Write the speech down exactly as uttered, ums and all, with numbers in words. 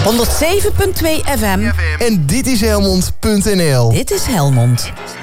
honderdzeven punt twee F M. En dit is Helmond punt N L. Dit is Helmond.